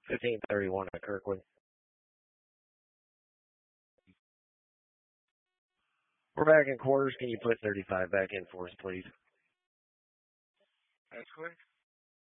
1531 at Kirkwood. We're back in quarters. Can you put 35 back in for us, please? That's quick.